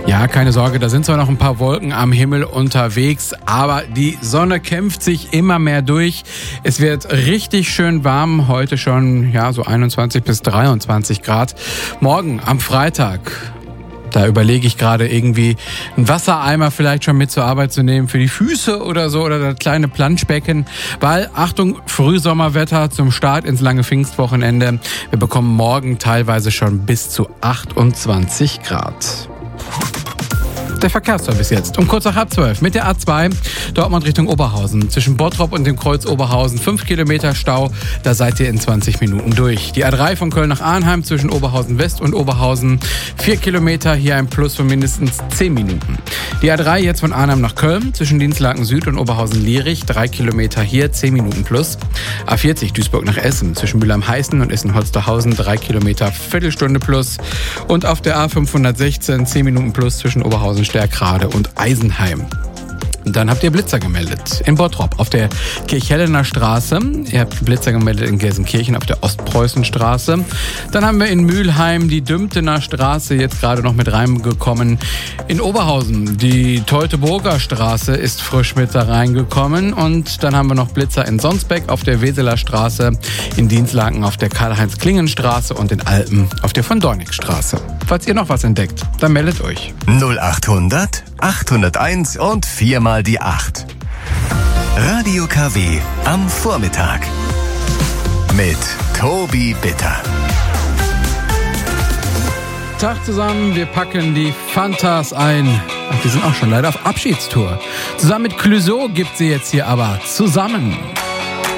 Ja, keine Sorge, da sind zwar noch ein paar Wolken am Himmel unterwegs, aber die Sonne kämpft sich immer mehr durch. Es wird richtig schön warm, heute schon so 21 bis 23 Grad. Morgen am Freitag, da überlege ich gerade irgendwie einen Wassereimer vielleicht schon mit zur Arbeit zu nehmen für die Füße oder so oder das kleine Planschbecken, weil, Achtung, Frühsommerwetter zum Start ins lange Pfingstwochenende. Wir bekommen morgen teilweise schon bis zu 28 Grad. Der Verkehrsservice jetzt um kurz nach 11:30 mit der A2 Dortmund Richtung Oberhausen. Zwischen Bottrop und dem Kreuz Oberhausen 5 Kilometer Stau, da seid ihr in 20 Minuten durch. Die A3 von Köln nach Arnheim zwischen Oberhausen West und Oberhausen 4 Kilometer, hier ein Plus von mindestens 10 Minuten. Die A3 jetzt von Arnheim nach Köln zwischen Dienstlaken Süd und Oberhausen-Lierich 3 Kilometer, hier 10 Minuten plus. A40 Duisburg nach Essen zwischen Mülheim-Heißen und Essen-Holsterhausen 3 Kilometer, Viertelstunde plus. Und auf der A516 10 Minuten plus zwischen Oberhausen Stärkrade und Eisenheim. Und dann habt ihr Blitzer gemeldet in Bottrop auf der Kirchhellener Straße. Ihr habt Blitzer gemeldet in Gelsenkirchen auf der Ostpreußenstraße. Dann haben wir in Mülheim die Dümtener Straße jetzt gerade noch mit reingekommen. In Oberhausen die Teutoburger Straße ist frisch mit da reingekommen. Und dann haben wir noch Blitzer in Sonsbeck auf der Weseler Straße, in Dienstlaken auf der Karl-Heinz-Klingen-Straße und in Alpen auf der von Dornig-Straße. Falls ihr noch was entdeckt, dann meldet euch. 0800 801 und 4 mal die 8. Radio KW am Vormittag mit Tobi Bitter. Tag zusammen, wir packen die Fantas ein. Ach, die sind auch schon leider auf Abschiedstour. Zusammen mit Clouseau gibt sie jetzt hier aber zusammen.